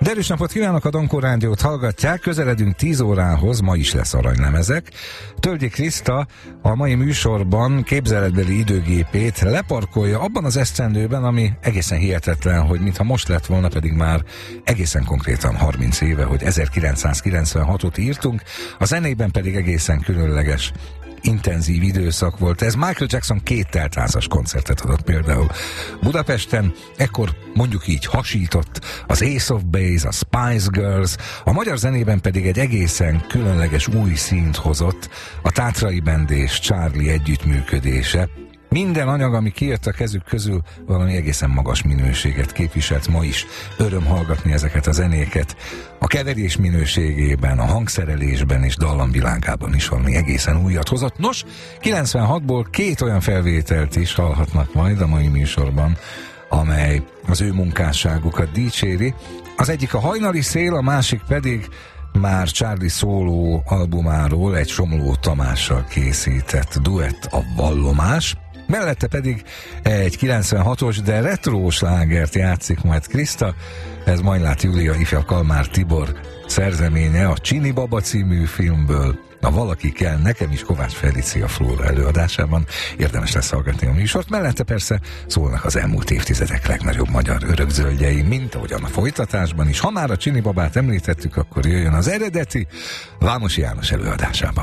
Derűs napot kívánok, a Donkor Rádiót hallgatják, közeledünk 10 órához, ma is lesz aranylemezek. Tölgyi Kriszta a mai műsorban képzeletbeli időgépét leparkolja abban az esztendőben, ami egészen hihetetlen, hogy mintha most lett volna, pedig már egészen konkrétan 30 éve, hogy 1996-ot írtunk, a zenében pedig egészen különleges, intenzív időszak volt. Ez Michael Jackson 2 teltházas koncertet adott például Budapesten, ekkor mondjuk így hasított az Ace of Base, a Spice Girls, a magyar zenében pedig egy egészen különleges új színt hozott a Tátrai Band és Charlie együttműködése. Minden anyag, ami kijött a kezük közül, valami egészen magas minőséget képviselt. Ma is öröm hallgatni ezeket a zenéket. A keverés minőségében, a hangszerelésben és dallamvilágában is valami egészen újat hozott. Nos, 96-ból 2 olyan felvételt is hallhatnak majd a mai műsorban, amely az ő munkásságukat dicséri. Az egyik a Hajnali szél, a másik pedig már Charlie szóló albumáról egy Somló Tamással készített duett, a Vallomás. Mellette pedig egy 96-os, de retro slágert játszik majd Kriszta. Ez Majlát Júlia, ifja Kalmár Tibor szerzeménye a Csini Baba című filmből. Na, valaki kell, nekem is Kovács Felici a Flóra előadásában. Érdemes lesz hallgatni a műsort. Mellette persze szólnak az elmúlt évtizedek legnagyobb magyar örökzöldjei, mint ahogyan a folytatásban is. Ha már a Csini Babát említettük, akkor jöjjön az eredeti Vámosi János előadásában.